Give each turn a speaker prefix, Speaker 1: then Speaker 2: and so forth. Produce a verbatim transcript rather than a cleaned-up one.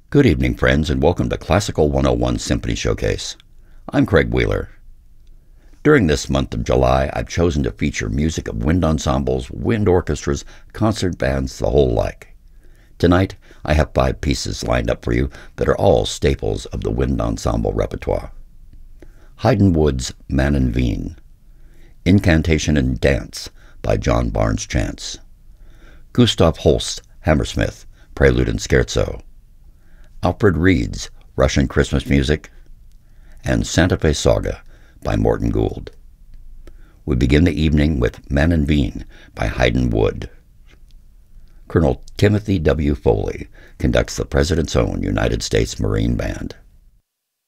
Speaker 1: Good evening, friends, and welcome to Classical one oh one Symphony Showcase. I'm Craig Wheeler. During this month of July, I've chosen to feature music of wind ensembles, wind orchestras, concert bands, the whole like. Tonight, I have five pieces lined up for you that are all staples of the wind ensemble repertoire. Haydn Wood's Manon Veen, Incantation and Dance by John Barnes Chance, Gustav Holst's Hammersmith, Prelude and Scherzo, Alfred Reed's Russian Christmas Music, and Santa Fe Saga by Morton Gould. We begin the evening with Manon Veen by Haydn Wood. Colonel Timothy W. Foley conducts the President's Own United States Marine Band.